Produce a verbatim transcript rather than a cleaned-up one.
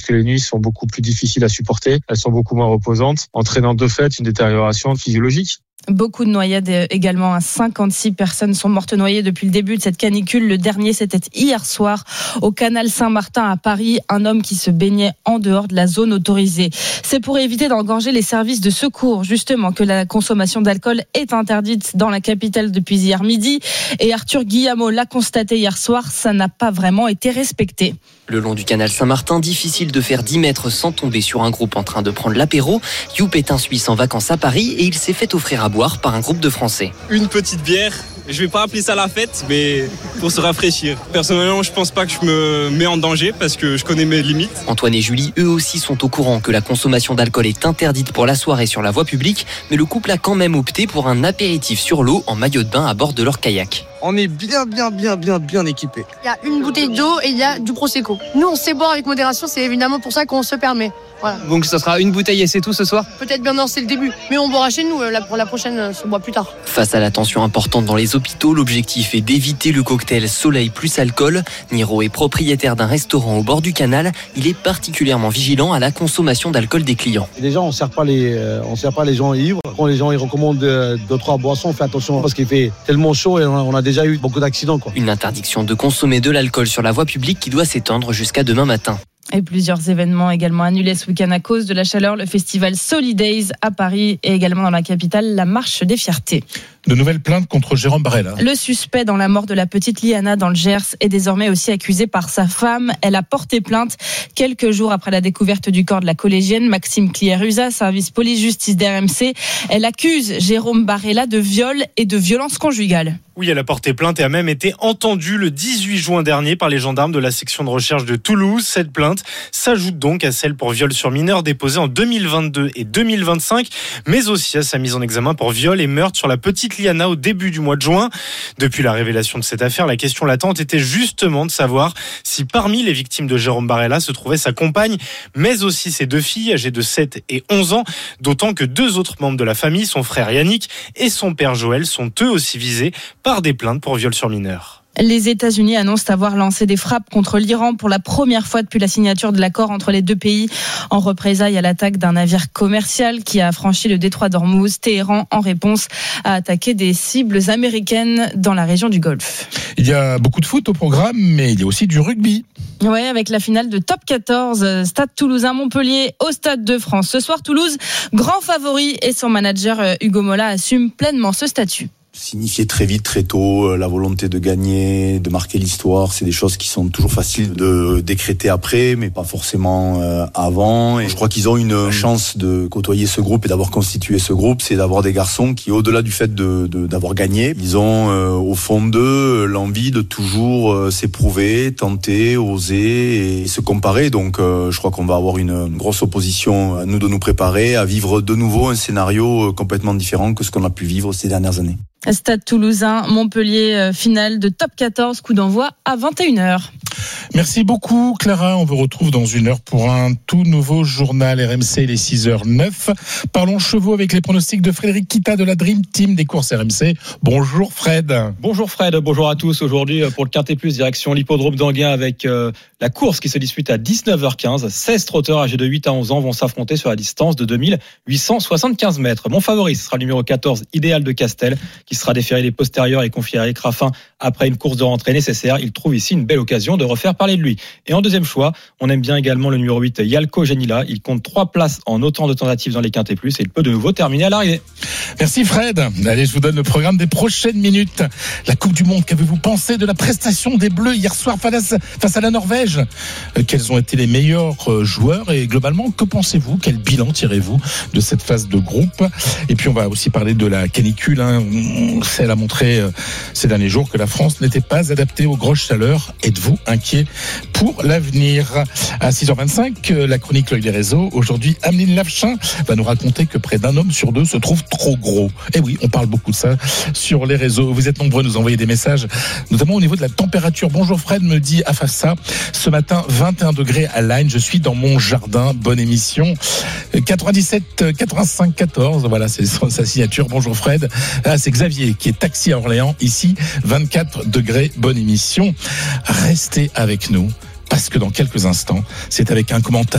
que les nuits sont beaucoup plus difficiles à supporter, elles sont beaucoup moins reposantes, entraînant de fait une détérioration physiologique. Beaucoup de noyades également. cinquante-six personnes sont mortes noyées depuis le début de cette canicule. Le dernier, c'était hier soir au canal Saint-Martin à Paris. Un homme qui se baignait en dehors de la zone autorisée. C'est pour éviter d'engorger les services de secours, justement, que la consommation d'alcool est interdite dans la capitale depuis hier midi. Et Arthur Guillemot l'a constaté hier soir, ça n'a pas vraiment été respecté. Le long du canal Saint-Martin, difficile de faire dix mètres sans tomber sur un groupe en train de prendre l'apéro. Youp est un Suisse en vacances à Paris et il s'est fait offrir à boire par un groupe de Français. Une petite bière, je vais pas appeler ça la fête, mais pour se rafraîchir. Personnellement, je pense pas que je me mets en danger parce que je connais mes limites. Antoine et Julie, eux aussi, sont au courant que la consommation d'alcool est interdite pour la soirée sur la voie publique, mais le couple a quand même opté pour un apéritif sur l'eau en maillot de bain à bord de leur kayak. On est bien, bien, bien, bien, bien équipés. Il y a une bouteille d'eau et il y a du Prosecco. Nous, on sait boire avec modération, c'est évidemment pour ça qu'on se permet. Voilà. Donc ça sera une bouteille et c'est tout ce soir ? Peut-être bien non, c'est le début. Mais on boira chez nous, la, pour la prochaine, on se boit plus tard. Face à la tension importante dans les hôpitaux, l'objectif est d'éviter le cocktail soleil plus alcool. Niro est propriétaire d'un restaurant au bord du canal. Il est particulièrement vigilant à la consommation d'alcool des clients. Déjà, on ne sert pas les, euh, on sert pas les gens ivres. Quand les gens ils recommandent deux, deux, trois boissons, on fait attention parce qu'il fait tellement chaud et on a déjà eu beaucoup d'accidents, quoi. Une interdiction de consommer de l'alcool sur la voie publique qui doit s'étendre jusqu'à demain matin. Et plusieurs événements également annulés ce week-end à cause de la chaleur. Le festival Solidays à Paris et également dans la capitale, la marche des fiertés. De nouvelles plaintes contre Jérôme Barella. Le suspect dans la mort de la petite Liana dans le Gers est désormais aussi accusé par sa femme. Elle a porté plainte quelques jours après la découverte du corps de la collégienne. Maxime Clier-Usa, service police-justice d'R M C. Elle accuse Jérôme Barella de viol et de violence conjugale. Oui, elle a porté plainte et a même été entendue le dix-huit juin dernier par les gendarmes de la section de recherche de Toulouse. Cette plainte s'ajoute donc à celle pour viol sur mineur déposée en deux mille vingt-deux et deux mille vingt-cinq, mais aussi à sa mise en examen pour viol et meurtre sur la petite Liana au début du mois de juin. Depuis la révélation de cette affaire, la question latente était justement de savoir si parmi les victimes de Jérôme Barella se trouvait sa compagne, mais aussi ses deux filles âgées de sept et onze ans, d'autant que deux autres membres de la famille, son frère Yannick et son père Joël, sont eux aussi visés par des plaintes pour viol sur mineur. Les États-Unis annoncent avoir lancé des frappes contre l'Iran pour la première fois depuis la signature de l'accord entre les deux pays en représailles à l'attaque d'un navire commercial qui a franchi le détroit d'Ormuz. Téhéran, en réponse, a attaqué des cibles américaines dans la région du Golfe. Il y a beaucoup de foot au programme, mais il y a aussi du rugby. Oui, avec la finale de Top quatorze, Stade Toulousain-Montpellier au Stade de France. Ce soir, Toulouse, grand favori, et son manager Hugo Mola assume pleinement ce statut. Signifier très vite, très tôt, la volonté de gagner, de marquer l'histoire, c'est des choses qui sont toujours faciles de décréter après, mais pas forcément euh, avant. Et je crois qu'ils ont une chance de côtoyer ce groupe et d'avoir constitué ce groupe, c'est d'avoir des garçons qui, au-delà du fait de, de d'avoir gagné, ils ont euh, au fond d'eux l'envie de toujours euh, s'éprouver, tenter, oser et se comparer. Donc euh, je crois qu'on va avoir une, une grosse opposition à nous de nous préparer à vivre de nouveau un scénario complètement différent que ce qu'on a pu vivre ces dernières années. Stade Toulousain, Montpellier, finale de Top quatorze, coup d'envoi à vingt et une heures. Merci beaucoup Clara, on vous retrouve dans une heure pour un tout nouveau journal R M C, les six heures neuf. Parlons chevaux avec les pronostics de Frédéric Kita de la Dream Team des courses R M C. Bonjour Fred. Bonjour Fred, bonjour à tous. Aujourd'hui pour le Quintet Plus, direction l'hippodrome d'Anguin avec euh, la course qui se dispute à dix-neuf heures quinze. seize trotteurs âgés de huit à onze ans vont s'affronter sur la distance de deux mille huit cent soixante-quinze mètres. Mon favori, ce sera le numéro quatorze, Idéal de Castel, qui sera déféré les postérieurs et confié à Eric Raffin après une course de rentrée nécessaire. Il trouve ici une belle occasion de refaire parler de lui. Et en deuxième choix, on aime bien également le numéro huit, Yalko Janila. Il compte trois places en autant de tentatives dans les Quintet Plus et il peut de nouveau terminer à l'arrivée. Merci Fred. Allez, je vous donne le programme des prochaines minutes. La Coupe du Monde, qu'avez-vous pensé de la prestation des Bleus hier soir face, face à la Norvège ? Quels ont été les meilleurs joueurs et globalement, que pensez-vous ? Quel bilan tirez-vous de cette phase de groupe ? Et puis on va aussi parler de la canicule. Hein. Elle a montré euh, ces derniers jours que la France n'était pas adaptée aux grosses chaleurs. Êtes-vous inquiet pour l'avenir ? À six heures vingt-cinq, euh, la chronique L'Œil des réseaux. Aujourd'hui, Ameline Lavechin va nous raconter que près d'un homme sur deux se trouve trop gros. Et oui, on parle beaucoup de ça sur les réseaux. Vous êtes nombreux à nous envoyer des messages, notamment au niveau de la température. Bonjour Fred, me dit Afassa. Ce matin, vingt et un degrés à Lyne. Je suis dans mon jardin. Bonne émission. quatre-vingt-dix-sept, quatre-vingt-cinq, quatorze. Voilà, c'est sa signature. Bonjour Fred. Ah, c'est Xavier qui est taxi à Orléans. Ici, vingt-quatre degrés. Bonne émission. Restez avec nous parce que dans quelques instants, c'est avec un commentaire